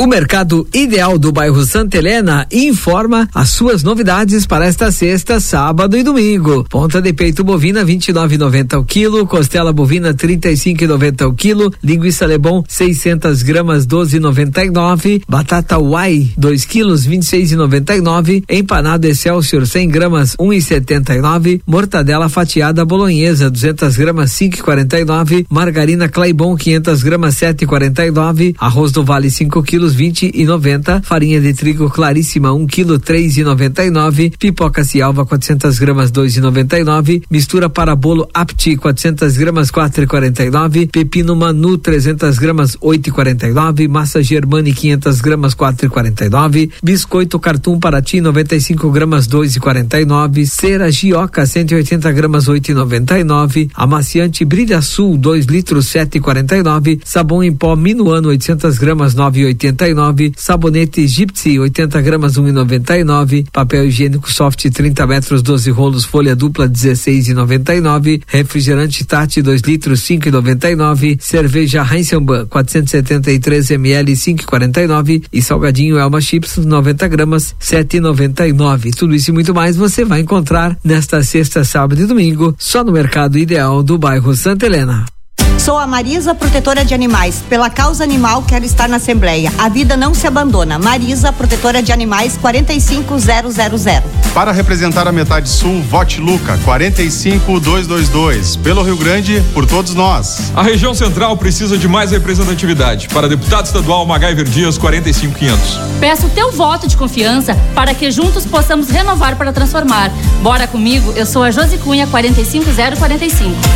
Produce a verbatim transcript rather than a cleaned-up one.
O Mercado Ideal do bairro Santa Helena informa as suas novidades para esta sexta, sábado e domingo. Ponta de peito bovina vinte e nove e noventa o quilo, costela bovina trinta e cinco e noventa o quilo, linguiça Lebon seiscentas gramas doze e noventa e nove, batata Uai dois quilos vinte e seis e noventa e nove, empanado Excelsior cem gramas um e setenta e nove, mortadela fatiada bolonhesa duzentas gramas cinco e quarenta e nove, margarina Claibon quinhentas gramas sete e quarenta e nove, arroz do Vale cinco quilos vinte e noventa, farinha de trigo Claríssima um quilo três e noventa e nove, pipoca Cialva quatrocentas gramas dois e noventa e nove, mistura para bolo Apti quatrocentas gramas quatro e quarenta e nove, pepino Manu trezentas gramas oito e quarenta e nove, massa Germani quinhentas gramas quatro e quarenta e nove, biscoito Cartum Paraty noventa e cinco gramas dois e quarenta e nove, cera Gioca cento e oitenta gramas oito e noventa e nove, amaciante Brilha Sul dois litros sete e quarenta e nove, sabão em pó Minuano oitocentas gramas nove e oitenta e nove, sabonete Gypsy oitenta gramas um e noventa e nove, papel higiênico Soft trinta metros doze rolos folha dupla dezesseis e noventa e nove, refrigerante Tati dois litros cinco e noventa e nove, cerveja Heinzenban quatrocentos e setenta e três mililitros cinco e quarenta e nove e salgadinho Elma Chips noventa gramas sete e noventa e nove. Tudo isso e muito mais você vai encontrar nesta sexta, sábado e domingo só no Mercado Ideal do bairro Santa Helena. Sou a Marisa, protetora de animais. Pela causa animal, quero estar na Assembleia. A vida não se abandona. Marisa, protetora de animais, quatro cinco zero zero zero. Para representar a metade sul, vote Luca, quatro cinco dois dois dois. Pelo Rio Grande, por todos nós. A região central precisa de mais representatividade. Para deputado estadual, MacGyver Dias, quarenta e cinco quinhentos. Peço o teu voto de confiança para que juntos possamos renovar para transformar. Bora comigo, eu sou a Josi Cunha, quatro cinco zero quatro cinco.